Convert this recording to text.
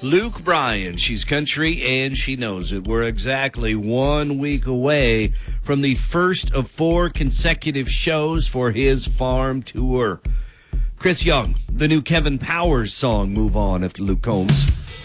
Luke Bryan. She's country and she knows it. We're exactly 1 week away from the first of 4 consecutive shows for his farm tour. Chris Young, the new Kevin Powers song, Move On, after Luke Combs.